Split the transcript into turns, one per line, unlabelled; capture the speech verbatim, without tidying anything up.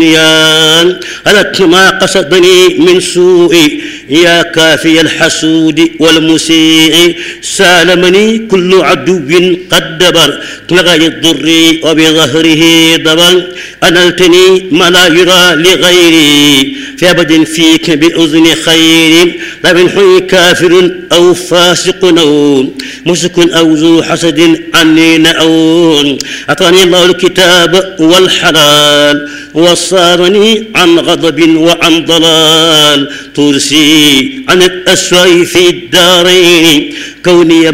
ألت ما قصدني من سوء يا كافي الحسود والمسيء سالمني كل عدو قد دبر لغاية الضر وبظهره دبر أنلتني ما لا يرى لغيري في أبد فيك بأذن خير لا من حي كافر أو فاسق أو مسك أو ذو حسد عني نأون أعطاني الله الكتاب والحلال وصارني عن غضب وعن ضلال ترسي عن الأسوأ في الدارين كوني